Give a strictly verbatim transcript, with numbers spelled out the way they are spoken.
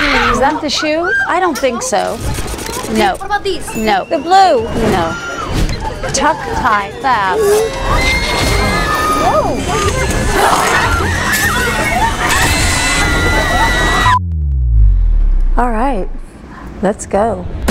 Is that the shoe? I don't think so. No. What about these? No. The blue. No. Tuck, tie, fab. Whoa. All right, let's go.